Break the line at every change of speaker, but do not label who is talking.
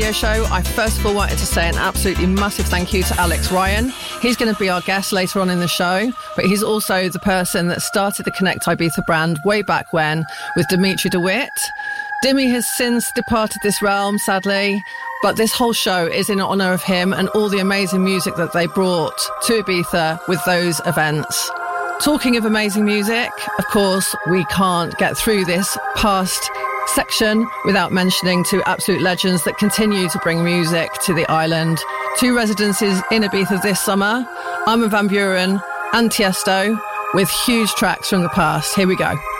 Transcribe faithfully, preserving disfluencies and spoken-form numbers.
Radio Show, I first of all wanted to say an absolutely massive thank you to Alex Ryan. He's going to be our guest later on in the show, but he's also the person that started the Connect Ibiza brand way back when with Dimitri de Witt. Dimi has since departed this realm, sadly, but this whole show is in honour of him and all the amazing music that they brought to Ibiza with those events. Talking of amazing music, of course, we can't get through this past section without mentioning two absolute legends that continue to bring music to the island. Two residencies in Ibiza this summer, Armin van Buuren and Tiesto, with huge tracks from the past. Here we go.